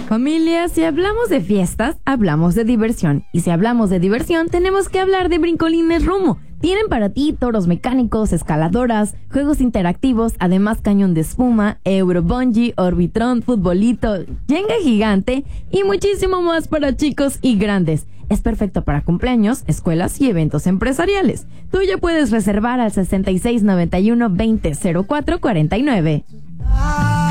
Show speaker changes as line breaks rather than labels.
Familia, si hablamos de fiestas, hablamos de diversión. Y si hablamos de diversión, tenemos que hablar de Brincolines Rumo. Tienen para ti toros mecánicos, escaladoras, juegos interactivos, además cañón de espuma, Eurobungee, Orbitron, futbolito, Jenga gigante y muchísimo más para chicos y grandes. Es perfecto para cumpleaños, escuelas y eventos empresariales. Tú ya puedes reservar al 6691 20 04 49.